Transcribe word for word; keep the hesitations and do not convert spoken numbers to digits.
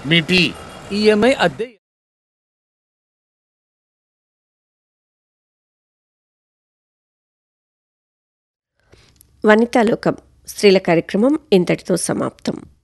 మీ tea EMI అద్దె. వనితాలోకం స్త్రీల కార్యక్రమం ఇంతటితో సమాప్తం.